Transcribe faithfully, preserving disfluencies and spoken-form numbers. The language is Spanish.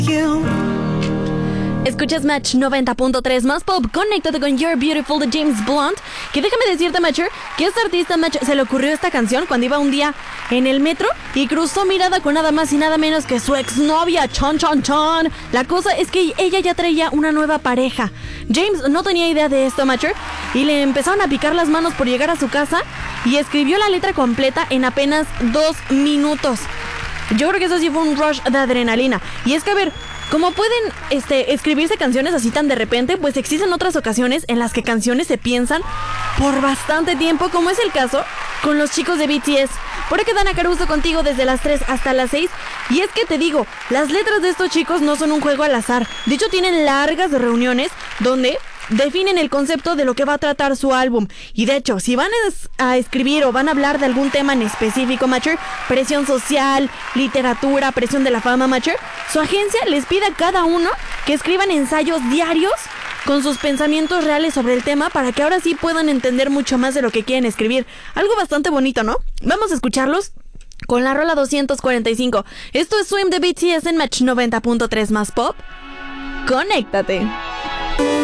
Escuchas Match noventa punto tres más pop. Conéctate con You're Beautiful de James Blunt. Que déjame decirte, Matcher, que a este artista, Match, se le ocurrió esta canción cuando iba un día en el metro y cruzó mirada con nada más y nada menos que su exnovia, Chon Chon Chon. La cosa es que ella ya traía una nueva pareja. James no tenía idea de esto, Matcher, y le empezaron a picar las manos por llegar a su casa y escribió la letra completa en apenas dos minutos. Yo creo que eso sí fue un rush de adrenalina. Y es que, a ver, como pueden este, escribirse canciones así tan de repente, pues existen otras ocasiones en las que canciones se piensan por bastante tiempo, como es el caso con los chicos de B T S. Por aquí Dana Caruso contigo desde las tres hasta las seis. Y es que te digo, las letras de estos chicos no son un juego al azar. De hecho, tienen largas reuniones donde definen el concepto de lo que va a tratar su álbum. Y de hecho, si van a, es- a escribir o van a hablar de algún tema en específico, Matcher, presión social, literatura, presión de la fama, Matcher, su agencia les pide a cada uno que escriban ensayos diarios con sus pensamientos reales sobre el tema para que ahora sí puedan entender mucho más de lo que quieren escribir. Algo bastante bonito, ¿no? Vamos a escucharlos con la rola doscientos cuarenta y cinco. Esto es Swim de B T S en Match noventa punto tres más pop. Conéctate.